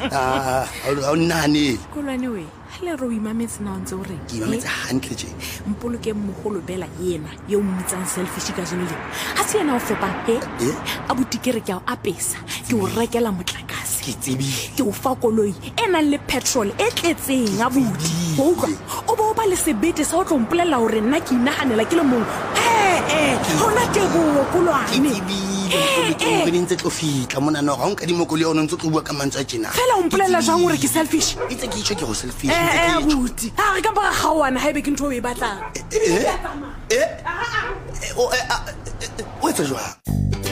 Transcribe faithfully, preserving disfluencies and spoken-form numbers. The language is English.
Ah, ha o nahane. Kolwane we le ro imametse na ntse o re Ke imametse hantle je. mpoloke mogolo bela yena yo mmitsang selfish ka jeno le ha se yena o fepa he a butikere ke a apesa ke o rekela motlakase Ke tsebile. ke o fa koloi ena le petrol e tletseng a budi ho utlwa o bo ba le sebete sa o tlo mpolela hore nna ke inahanela ke le mong eh eh hona tebo Kolwane Ke di ntse tlo fitla mona no ga o nka dimoko le yona ntse tlo bua ka mantswe a tjena. fela o mpolela jang hore ke selfish Itse ke itse ke go selfish. eh eh buti ha re ka ba gawana ha ebe ke ntho o e batlang Eh eh. Eh. O etsa jwang?